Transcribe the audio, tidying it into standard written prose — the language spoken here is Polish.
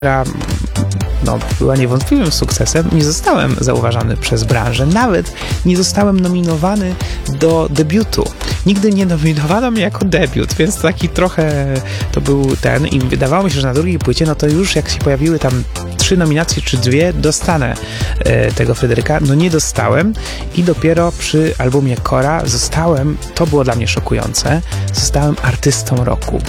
która była niewątpliwym sukcesem, nie zostałem zauważany przez branżę. Nawet nie zostałem nominowany do debiutu. Nigdy nie nominowano mnie jako debiut, więc taki trochę to był ten i wydawało mi się, że na drugiej płycie, no to już jak się pojawiły tam 3 nominacje czy 2, dostanę tego Fryderyka. No nie dostałem i dopiero przy albumie Kora to było dla mnie szokujące, zostałem artystą roku.